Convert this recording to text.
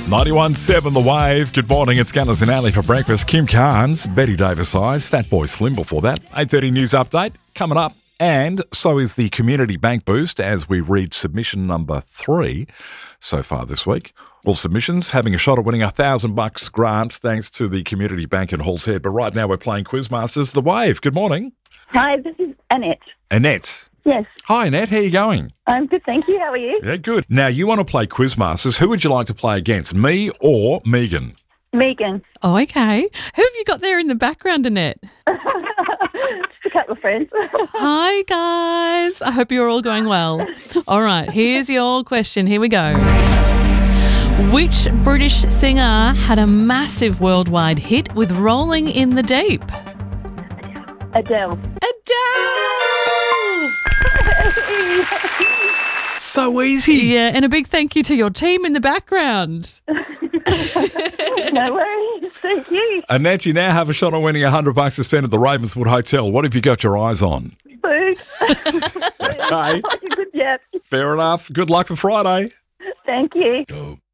91.7 The Wave. Good morning, it's Gunners and Ali for breakfast. Kim Carnes, Betty Davis Eyes, Fatboy Slim before that. 8:30 news update coming up. And so is the Community Bank Boost as we read submission number 3 so far this week. All submissions having a shot at winning $1,000 grant thanks to the Community Bank in Halls Head. But right now we're playing Quizmasters The Wave. Good morning. Hi, this is Annette. Annette. Yes. Hi Annette, how are you going? I'm good, thank you. How are you? Yeah, good. Now you want to play Quizmasters. Who would you like to play against, me or Megan? Megan. Oh, okay. Who have you got there in the background, Annette? Just a couple of friends. Hi, guys. I hope you're all going well. All right, here's your question. Here we go. Which British singer had a massive worldwide hit with Rolling in the Deep? Adele. Adele! So easy. Yeah, and a big thank you to your team in the background. No worries. Thank you. Annette, you now have a shot on winning $100 to spend at the Ravenswood Hotel. What have you got your eyes on? Food. Okay, Good, yeah. fair enough. Good luck for Friday. Thank you. Go.